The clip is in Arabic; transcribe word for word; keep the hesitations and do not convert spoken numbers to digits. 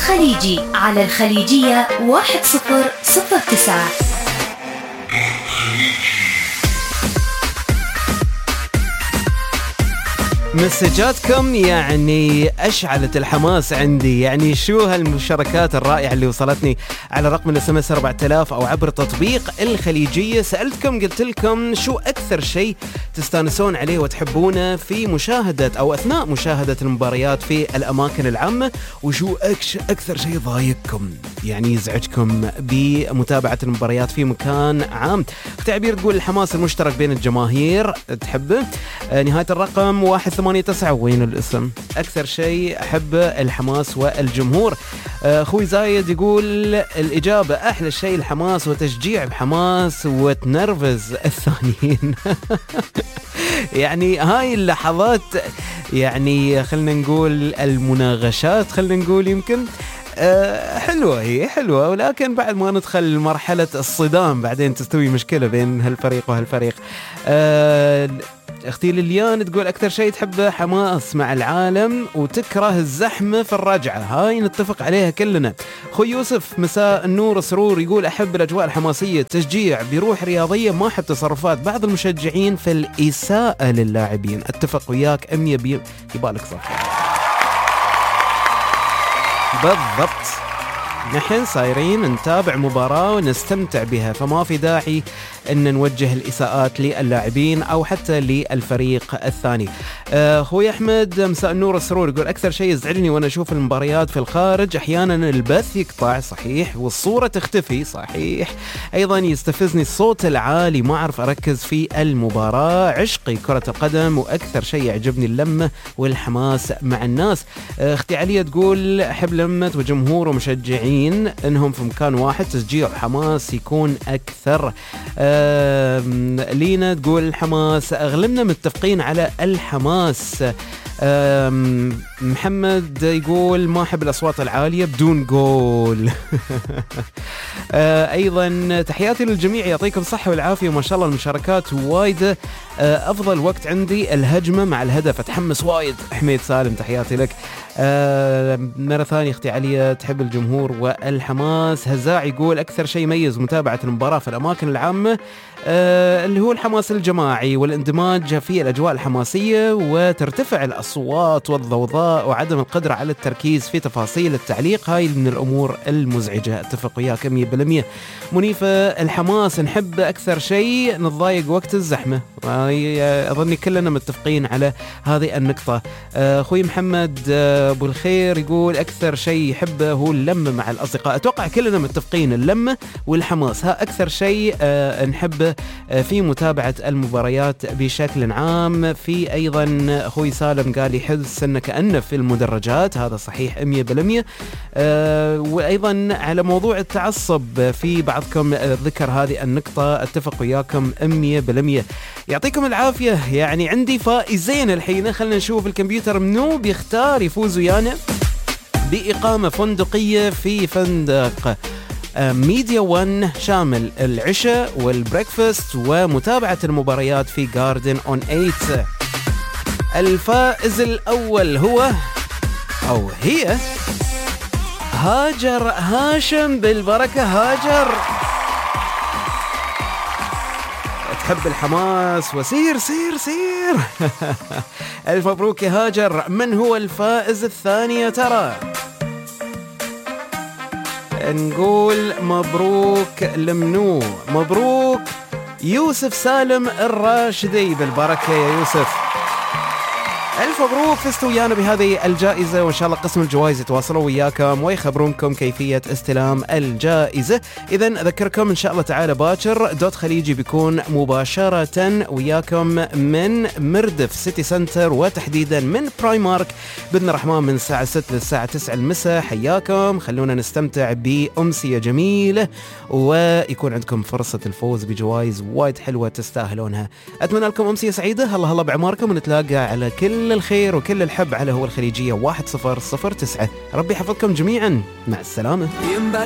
خليجي على الخليجية واحد صفر صفر تسعة. مسجاتكم يعني أشعلت الحماس عندي. يعني شو هالمشاركات الرائعة اللي وصلتني على رقم الاس ام اس أربعة آلاف أو عبر تطبيق الخليجية. سألتكم قلت لكم شو أكثر شيء تستانسون عليه وتحبونه في مشاهدة أو أثناء مشاهدة المباريات في الأماكن العامة، وشو أكثر شيء ضايقكم يعني يزعجكم بمتابعة المباريات في مكان عام. تعبير تقول الحماس المشترك بين الجماهير تحبه. نهاية الرقم واحد ثمانية تسعة. وين الاسم؟ أكثر شيء أحب الحماس والجمهور. أخوي زايد يقول الإجابة أحلى شيء الحماس وتشجيع بحماس وتنرفز الثانيين. يعني هاي اللحظات يعني خلنا نقول المناغشات، خلنا نقول يمكن أه حلوة، هي حلوة، ولكن بعد ما ندخل مرحلة الصدام بعدين تستوي مشكلة بين هالفريق وهالفريق. أه اختي لليان تقول اكثر شيء تحبه حماس مع العالم وتكره الزحمه في الرجعه. هاي نتفق عليها كلنا. اخوي يوسف مساء النور سرور يقول احب الاجواء الحماسيه، تشجيع بروح رياضيه، ما احب تصرفات بعض المشجعين في الاساءه للاعبين. اتفق وياك مية بالمية. يبالك صف بالضبط. نحن صايرين نتابع مباراة ونستمتع بها، فما في داعي أن نوجه الإساءات للاعبين أو حتى للفريق الثاني. أخوي أحمد مساء النور السرور يقول أكثر شيء يزعجني وأنا أشوف المباريات في الخارج أحيانا البث يقطع، صحيح، والصورة تختفي، صحيح. أيضا يستفزني الصوت العالي، ما أعرف أركز في المباراة. عشقي كرة القدم وأكثر شيء يعجبني اللمة والحماس مع الناس. أختي علية تقول أحب لمة وجمهور ومشجعين انهم في مكان واحد، تشجيع وحماس يكون اكثر. لينا تقول الحماس، اغلبنا متفقين على الحماس. محمد يقول ما أحب الأصوات العالية بدون جول. أيضا تحياتي للجميع، يعطيكم الصحة والعافية، وما شاء الله المشاركات وايد. أفضل وقت عندي الهجمة مع الهدف، أتحمس وايد. حميد سالم تحياتي لك. مرة ثانية اختي عليا تحب الجمهور والحماس. هزاع يقول أكثر شيء يميز متابعة المباراة في الأماكن العامة آه اللي هو الحماس الجماعي والاندماج في الأجواء الحماسية، وترتفع الأصوات والضوضاء وعدم القدرة على التركيز في تفاصيل التعليق. هاي من الأمور المزعجة. اتفق وياك مية بالمية. منيفة الحماس نحب أكثر شيء نتضايق وقت الزحمة. أظني كلنا متفقين على هذه النقطة. أخوي محمد أبو الخير يقول أكثر شيء يحبه هو اللمة مع الأصدقاء. أتوقع كلنا متفقين اللمة والحماس، ها أكثر شيء نحبه في متابعة المباريات بشكل عام. في أيضا أخوي سالم قال يحس أنه كأنه في المدرجات، هذا صحيح مية بالمية. أه وأيضا على موضوع التعصب في بعضكم ذكر هذه النقطة، أتفق وياكم مية بالمية. يعطيكم العافية. يعني عندي فائزين الحين، خلنا نشوف الكمبيوتر منو بيختار يفوز ويانا بإقامة فندقية في فندق ميديا ون شامل العشاء والبريكفاست ومتابعة المباريات في جاردن اون ايت. الفائز الأول هو أو هي هاجر هاشم. بالبركة هاجر، تحب الحماس وسير سير سير. ألف مبروك يا هاجر. من هو الفائز الثاني ترى؟ نقول مبروك لمنو؟ مبروك يوسف سالم الراشدي. بالبركة يا يوسف، ألف مبروك، فزتوا ويانا بهذه الجائزة، وإن شاء الله قسم الجوائز يتواصلوا وياكم ويخبرونكم كيفية استلام الجائزة. إذن أذكركم إن شاء الله تعالى باكر دوت خليجي بيكون مباشرة وياكم من مردف سيتي سنتر، وتحديدا من برايمارك بإذن الرحمن من الساعة ستة للساعة تسعة المساء. حياكم، خلونا نستمتع بأمسية جميلة ويكون عندكم فرصة الفوز بجوائز وايد حلوة تستاهلونها. أتمنى لكم أمسية سعيدة. هلا هلا بعماركم، ونتلاقى على كل الخير وكل الحب على هو الخليجية واحد صفر صفر تسعة. ربي يحفظكم جميعا، مع السلامة.